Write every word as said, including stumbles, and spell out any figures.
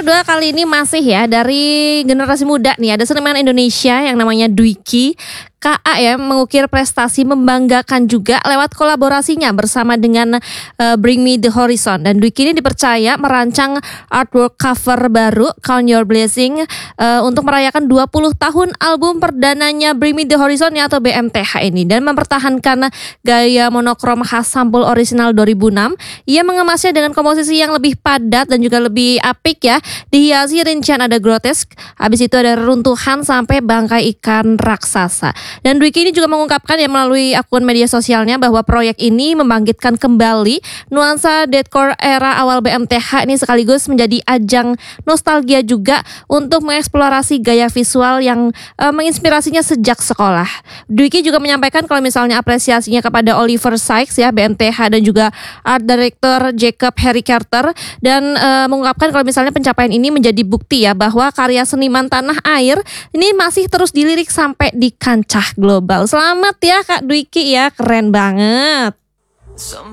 kedua kali ini masih ya dari generasi muda nih. Ada seniman Indonesia yang namanya Dwiki. K A ya mengukir prestasi membanggakan juga lewat kolaborasinya bersama dengan uh, Bring Me The Horizon. Dan Dwiki ini dipercaya merancang artwork cover baru Count Your Blessing uh, untuk merayakan dua puluh tahun album perdananya Bring Me The Horizon ya, atau B M T H ini. Dan mempertahankan gaya monokrom khas sampul orisinal dua ribu enam. Ia mengemasnya dengan komposisi yang lebih padat dan juga lebih apik ya. Dihiasi rincian ada grotesk, habis itu ada reruntuhan sampai bangkai ikan raksasa. Dan Dwiki ini juga mengungkapkan ya melalui akun media sosialnya bahwa proyek ini membangkitkan kembali nuansa deathcore era awal B M T H ini, sekaligus menjadi ajang nostalgia juga untuk mengeksplorasi gaya visual yang uh, menginspirasinya sejak sekolah. Dwiki juga menyampaikan kalau misalnya apresiasinya kepada Oliver Sykes ya, B M T H, dan juga art director Jacob Harry Carter, dan uh, mengungkapkan kalau misalnya pencapaian ini menjadi bukti ya bahwa karya seniman tanah air ini masih terus dilirik sampai di kancah global. Selamat ya Kak Dwiki ya, keren banget.